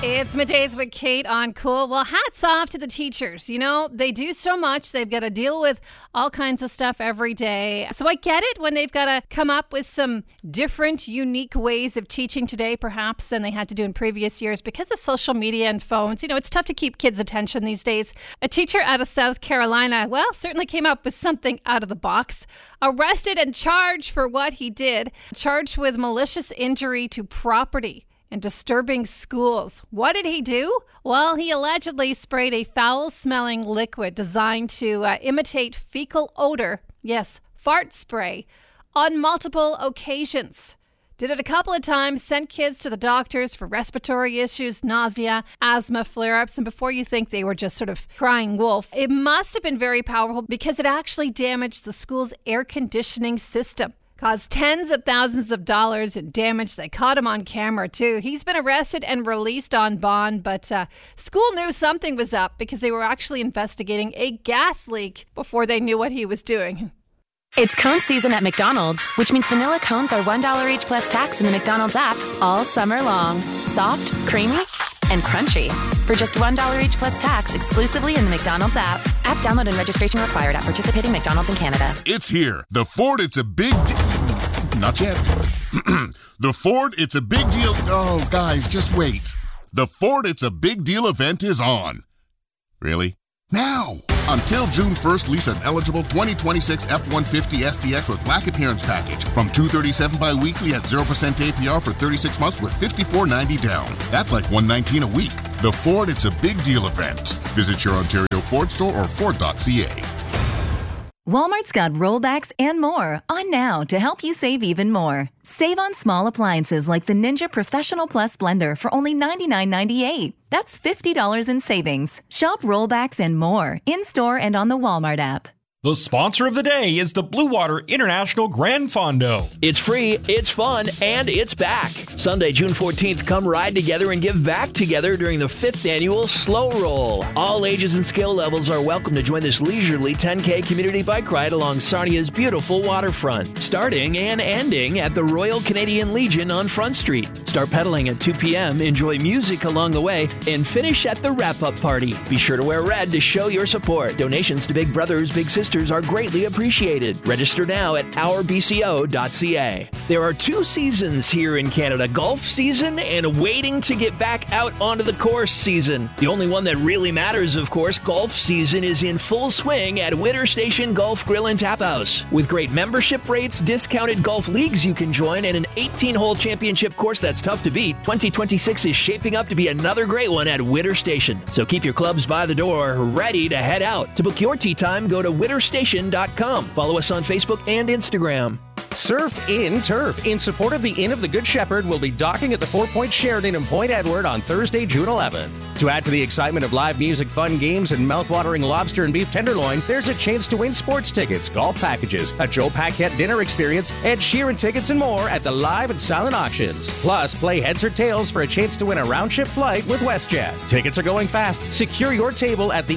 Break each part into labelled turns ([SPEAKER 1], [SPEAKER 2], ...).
[SPEAKER 1] It's Middays with Kate on Cool. Well, hats off to the teachers. You know, they do so much. They've got to deal with all kinds of stuff every day. So I get it when they've got to come up with some different, unique ways of teaching today, perhaps, than they had to do in previous years because of social media and phones. You know, it's tough to keep kids' attention these days. A teacher out of South Carolina, well, certainly came up with something out of the box. Arrested and charged for what he did. Charged with malicious injury to property and disturbing schools. What did he do? Well, he allegedly sprayed a foul-smelling liquid designed to imitate fecal odor, yes, fart spray, on multiple occasions. Did it a couple of times, sent kids to the doctors for respiratory issues, nausea, asthma, flare-ups, and before you think they were just sort of crying wolf, it must have been very powerful because it actually damaged the school's air conditioning system. Caused tens of thousands of dollars in damage. They caught him on camera, too. He's been arrested and released on bond, but school knew something was up because they were actually investigating a gas leak before they knew what he was doing.
[SPEAKER 2] It's cone season at McDonald's, which means vanilla cones are $1 each plus tax in the McDonald's app all summer long. Soft, creamy, and crunchy. For just $1 each plus tax exclusively in the McDonald's app. App download and registration required at participating McDonald's in Canada.
[SPEAKER 3] It's here. The Ford It's a Big Not yet. The Ford It's a Big Deal. Oh, guys, just wait. The Ford It's a Big Deal event is on. Really? Now! Until June 1st, lease an eligible 2026 F-150 STX with Black Appearance Package from $237 bi-weekly at 0% APR for 36 months with $54.90 down. That's like $119 a week. The Ford It's a Big Deal event. Visit your Ontario Ford store or Ford.ca.
[SPEAKER 4] Walmart's got rollbacks and more on now to help you save even more. Save on small appliances like the Ninja Professional Plus blender for only $99.98. That's $50 in savings. Shop rollbacks and more in-store and on the Walmart app.
[SPEAKER 5] The sponsor of the day is the Blue Water International Grand Fondo.
[SPEAKER 6] It's free, it's fun, and it's back. Sunday, June 14th, come ride together and give back together during the 5th annual Slow Roll. All ages and skill levels are welcome to join this leisurely 10K community bike ride along Sarnia's beautiful waterfront, starting and ending at the Royal Canadian Legion on Front Street. Start pedaling at 2 p.m., enjoy music along the way, and finish at the wrap-up party. Be sure to wear red to show your support. Donations to Big Brothers Big Sisters are greatly appreciated. Register now at ourbco.ca. There are 2 seasons here in Canada, golf season and waiting to get back out onto the course season. The only one that really matters, of course, golf season is in full swing at Winter Station Golf Grill and Tap House. With great membership rates, discounted golf leagues you can join, and an 18-hole championship course that's tough to beat, 2026 is shaping up to be another great one at Winter Station. So keep your clubs by the door, ready to head out. To book your tee time, go to winterstation.com. Follow us on Facebook and Instagram.
[SPEAKER 7] Surf in Turf, in support of the Inn of the Good Shepherd, will be docking at the 4 Point Sheraton in Point Edward on Thursday, June 11th. To add to the excitement of live music, fun games, and mouth-watering lobster and beef tenderloin, there's a chance to win sports tickets, golf packages, a Joe Paquette dinner experience, Ed Sheeran tickets, and more at the live and silent auctions. Plus, play heads or tails for a chance to win a round-trip flight with WestJet. Tickets are going fast. Secure your table at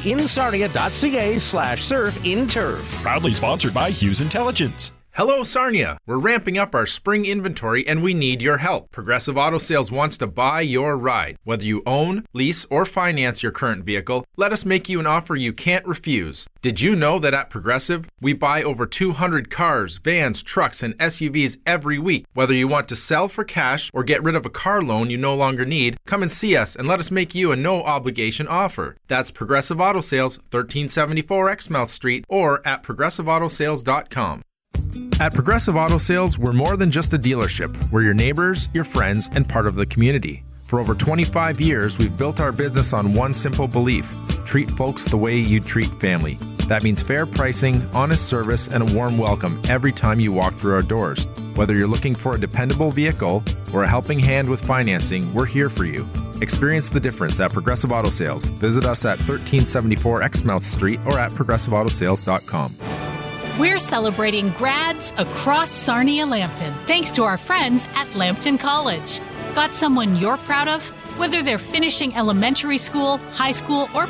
[SPEAKER 7] theinsarnia.ca/surfinturf.
[SPEAKER 5] Proudly sponsored by Hughes Intelligence.
[SPEAKER 8] Hello, Sarnia. We're ramping up our spring inventory and we need your help. Progressive Auto Sales wants to buy your ride. Whether you own, lease, or finance your current vehicle, let us make you an offer you can't refuse. Did you know that at Progressive, we buy over 200 cars, vans, trucks, and SUVs every week? Whether you want to sell for cash or get rid of a car loan you no longer need, come and see us and let us make you a no-obligation offer. That's Progressive Auto Sales, 1374 Exmouth Street, or at progressiveautosales.com. At Progressive Auto Sales, we're more than just a dealership. We're your neighbors, your friends, and part of the community. For over 25 years, we've built our business on one simple belief: treat folks the way you treat family. That means fair pricing, honest service, and a warm welcome every time you walk through our doors. Whether you're looking for a dependable vehicle or a helping hand with financing, we're here for you. Experience the difference at Progressive Auto Sales. Visit us at 1374 Exmouth Street or at progressiveautosales.com.
[SPEAKER 9] We're celebrating grads across Sarnia-Lambton, thanks to our friends at Lambton College. Got someone you're proud of? Whether they're finishing elementary school, high school, or